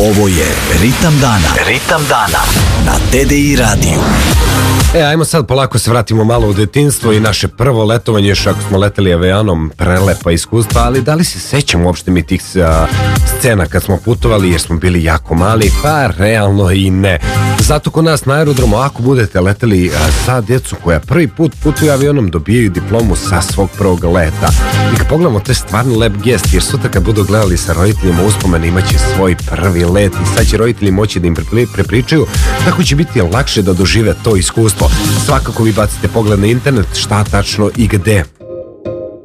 Ovo je Ritam dana. Ritam dana na TDI radiju. Ajmo sad polako se vratimo malo u detinjstvo i naše prvo letovanje, još ako smo leteli avionom, prelepa iskustva, ali da li se sećamo uopšte mi tih scena kad smo putovali jer smo bili jako mali? Pa realno i ne. Zato kod nas na aerodromu, ako budete leteli sa djecu koja prvi put putuju avionom, dobijaju diplomu sa svog prvog leta. I kad pogledamo, to je stvarno lep gest, jer sutra kad budu gledali sa roditeljima uspomene, imaće svoj prvi let i sad će roditelji moći da im prepričaju kako će biti lakše da dožive to iskustvo. Svakako vi bacite pogled na internet šta tačno i gde